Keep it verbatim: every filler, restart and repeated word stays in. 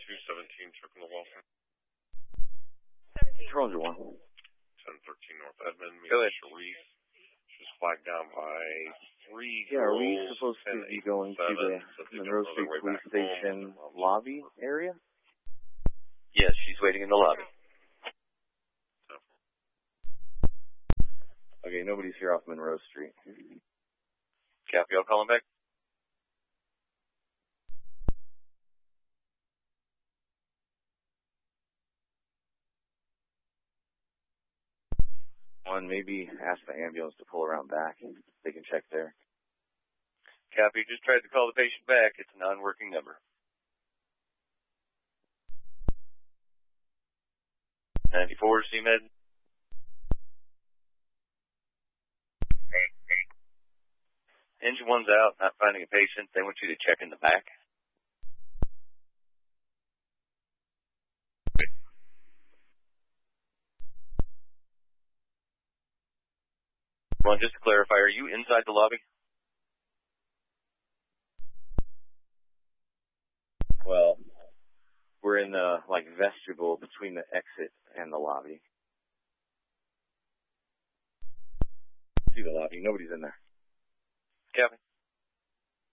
two seventeen, checking the wall. Roger one. ten thirteen North Edmond. Go ahead. Sharif. She's flagged down by three Yeah, are girls. we supposed to be going to the Monroe Street Police Station lobby area? Yes, she's waiting in the lobby. Okay, nobody's here off Monroe Street. Copy, I'll call him back. One, maybe ask the ambulance to pull around back. They can check there. Copy, just tried to call the patient back. It's a non-working number. ninety-four, C Med. Engine one's out, not finding a patient. They want you to check in the back. Well, just to clarify, are you inside the lobby? Well, we're in the, like, vestibule between the exit and the lobby. See the lobby. Nobody's in there. Copy.